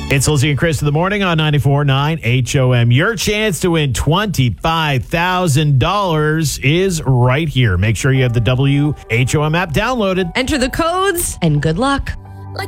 It's Lizzie and Chris in the morning on 94.9 HOM. Your chance to win $25,000 is right here. Make sure you have the WHOM app downloaded. Enter the codes and good luck.